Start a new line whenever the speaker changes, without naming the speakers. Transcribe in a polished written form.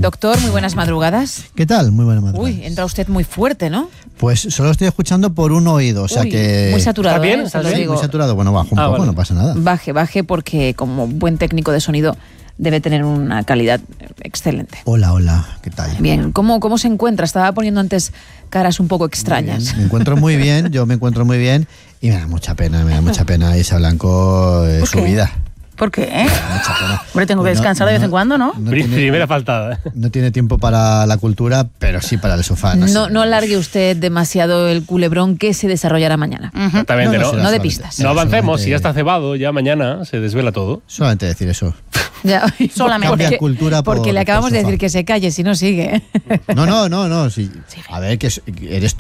Doctor, muy buenas madrugadas.
¿Qué tal? Muy buenas madrugadas.
Uy, entra usted muy fuerte, ¿no?
Pues solo estoy escuchando por un oído, o sea que...
Muy saturado,
¿Está bien?
¿eh?
¿Está
Te lo
bien?
digo.
Muy saturado. Bueno, bajo un poco,
vale.
no pasa nada.
Baje, porque como buen técnico de sonido debe tener una calidad excelente.
Hola, ¿qué tal?
Bien, ¿cómo se encuentra? Estaba poniendo antes caras un poco extrañas.
Me encuentro muy bien, yo me encuentro muy bien y me da mucha pena Isa Blanco, su
qué?
vida.
¿Por qué?
Me da mucha pena.
Hombre, tengo que
Pues
descansar de vez en cuando, ¿no?
Primera faltada.
No tiene tiempo para la cultura, pero sí para el sofá.
No alargue usted demasiado el culebrón que se desarrollará mañana.
Exactamente, ¿no?
será
No de
solamente-
pistas.
No avancemos,
solamente-
si ya está cebado, ya mañana se desvela todo.
Solamente decir eso.
Ya,
Solamente.
Cambia cultura por-
porque le acabamos
por
de
sofá.
decir que se calle, si no sigue.
No, sí. A ver, que eres tú.